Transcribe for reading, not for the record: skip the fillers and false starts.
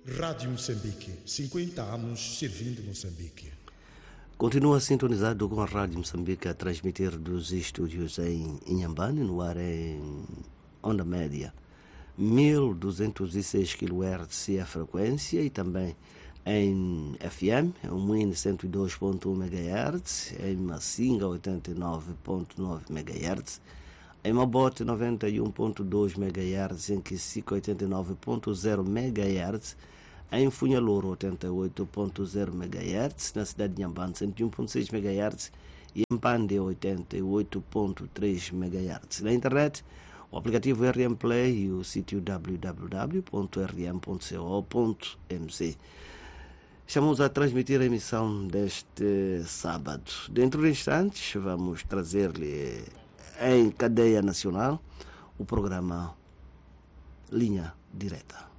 Rádio Moçambique, 50 anos servindo Moçambique. Continua sintonizado com a Rádio Moçambique a transmitir dos estúdios em Inhambane, no ar em onda média 1206 kHz é a frequência, e também em FM, o Moinho 102.1 MHz, em Massinga 89.9 MHz, em Mabote 91.2 MHz, em Quisico 89.0 MHz, em Funhalouro 88.0 MHz, na cidade de Inhambane 101.6 MHz e em Pande 88.3 MHz. Na internet, o aplicativo RM Play e o sítio www.rm.co.mc. Estamos a transmitir a emissão deste sábado. Dentro de instantes, vamos trazer-lhe em cadeia nacional o programa Linha Direta.